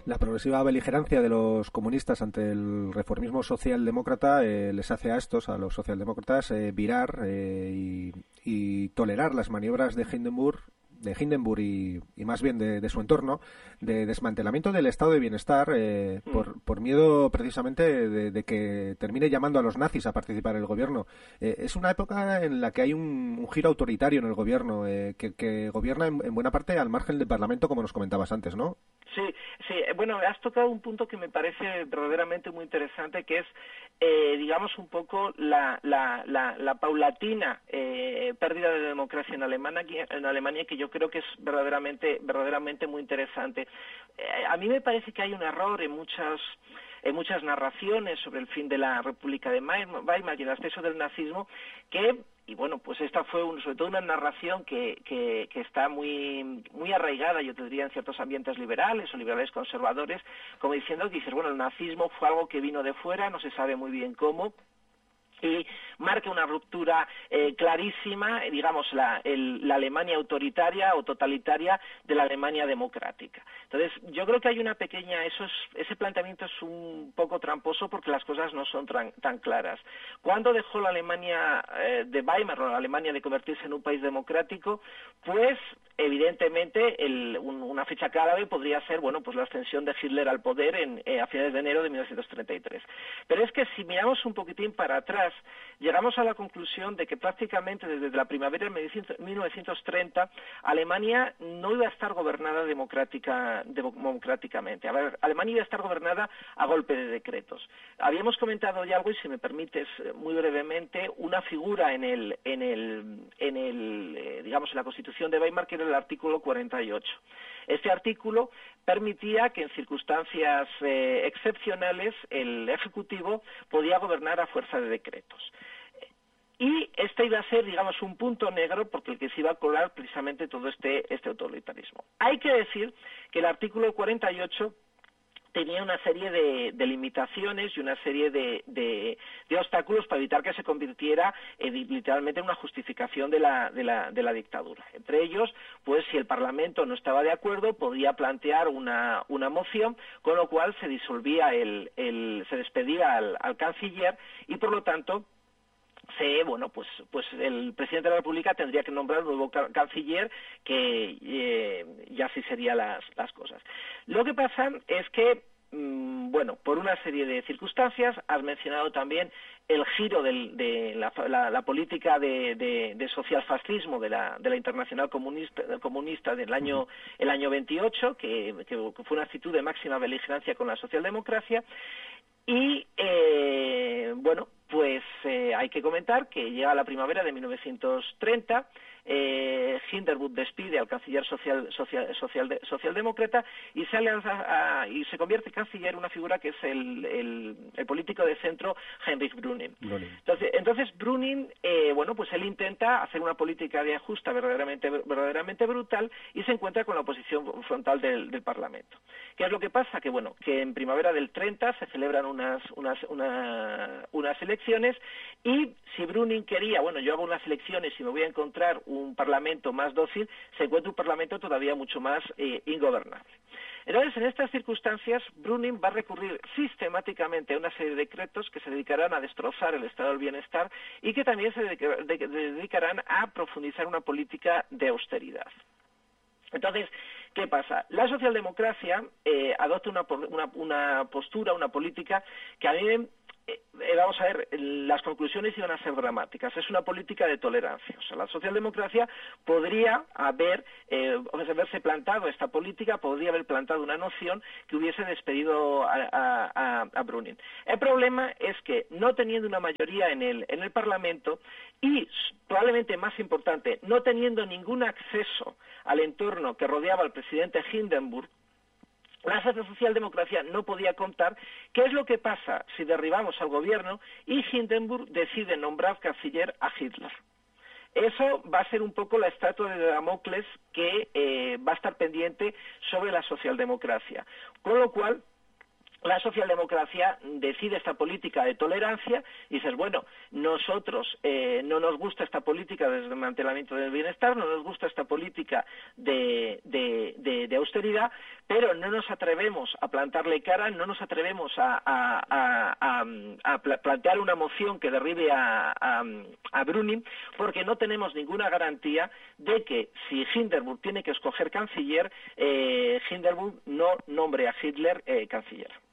La progresiva beligerancia de los comunistas ante el reformismo socialdemócrata les hace a estos, a los socialdemócratas, virar y tolerar las maniobras de Hindenburg y más bien de su entorno, de desmantelamiento del estado de bienestar por miedo precisamente de que termine llamando a los nazis a participar en el gobierno. Es una época en la que hay un giro autoritario en el gobierno, que gobierna en buena parte al margen del Parlamento, como nos comentabas antes, ¿no? Sí, sí. Bueno, has tocado un punto que me parece verdaderamente muy interesante, que es, digamos, un poco la paulatina pérdida de democracia en Alemania, que yo creo que es verdaderamente muy interesante. A mí me parece que hay un error en muchas narraciones sobre el fin de la República de Weimar y el ascenso del nazismo, y bueno, pues esta fue sobre todo una narración que está muy arraigada, yo te diría, en ciertos ambientes liberales o liberales conservadores, como diciendo que dices, bueno, el nazismo fue algo que vino de fuera, no se sabe muy bien cómo, y marca una ruptura clarísima, digamos, la Alemania autoritaria o totalitaria de la Alemania democrática. Entonces, yo creo que hay una pequeña, ese planteamiento es un poco tramposo porque las cosas no son tan claras. ¿Cuándo dejó la Alemania de Weimar o la Alemania de convertirse en un país democrático? Pues, evidentemente, una fecha clave podría ser, bueno, pues la ascensión de Hitler al poder a finales de enero de 1933. Pero es que si miramos un poquitín para atrás, llegamos a la conclusión de que prácticamente desde la primavera de 1930 Alemania no iba a estar gobernada democráticamente. A ver, Alemania iba a estar gobernada a golpe de decretos. Habíamos comentado ya algo, y si me permites muy brevemente, una figura digamos, en la Constitución de Weimar, que era el artículo 48. Este artículo permitía que en circunstancias excepcionales el Ejecutivo podía gobernar a fuerza de decretos. Y este iba a ser, digamos, un punto negro porque el que se iba a colar precisamente todo este autoritarismo. Hay que decir que el artículo 48 tenía una serie de limitaciones y una serie de obstáculos para evitar que se convirtiera literalmente en una justificación de la dictadura. Entre ellos, pues si el Parlamento no estaba de acuerdo, podía plantear una moción, con lo cual se disolvía se despedía al canciller y, por lo tanto, pues el presidente de la República tendría que nombrar un nuevo canciller, que y así serían las cosas. Lo que pasa es que, por una serie de circunstancias, has mencionado también el giro de la política de socialfascismo de la Internacional Comunista del año 28, que fue una actitud de máxima beligerancia con la socialdemocracia. Y, hay que comentar que llega la primavera de 1930, Hindenburg despide al canciller socialdemócrata y y se convierte en canciller una figura que es el político de centro Heinrich Brüning. Entonces Brüning, él intenta hacer una política de ajuste verdaderamente brutal y se encuentra con la oposición frontal del Parlamento. ¿Qué es lo que pasa? Que en primavera del 30 se celebran unas elecciones, y si Brüning quería, yo hago unas elecciones y me voy a encontrar un parlamento más dócil, se encuentra un parlamento todavía mucho más ingobernable. Entonces, en estas circunstancias, Brüning va a recurrir sistemáticamente a una serie de decretos que se dedicarán a destrozar el estado del bienestar y que también se dedicarán a profundizar una política de austeridad. Entonces, ¿qué pasa? La socialdemocracia adopta una postura, una política que a mí, vamos a ver, las conclusiones iban a ser dramáticas. Es una política de tolerancia. O sea, la socialdemocracia podría haberse plantado esta política, podría haber plantado una noción que hubiese despedido a Brüning. El problema es que, no teniendo una mayoría en el Parlamento y, probablemente más importante, no teniendo ningún acceso al entorno que rodeaba al presidente Hindenburg, la socialdemocracia no podía contar qué es lo que pasa si derribamos al gobierno y Hindenburg decide nombrar canciller a Hitler. Eso va a ser un poco la estatua de Damocles que va a estar pendiente sobre la socialdemocracia. Con lo cual, la socialdemocracia decide esta política de tolerancia y dices, nosotros no nos gusta esta política de desmantelamiento del bienestar, no nos gusta esta política de austeridad, pero no nos atrevemos a plantarle cara, no nos atrevemos a plantear una moción que derribe a Brüning, porque no tenemos ninguna garantía de que si Hindenburg tiene que escoger canciller, Hindenburg no nombre a Hitler canciller.